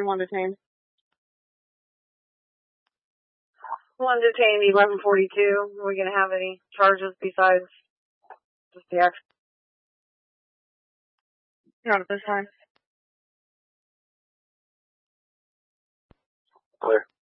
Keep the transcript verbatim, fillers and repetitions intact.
one detained. One detained, eleven forty-two. Are we going to have any charges besides just the accident? Not at this time. Clear.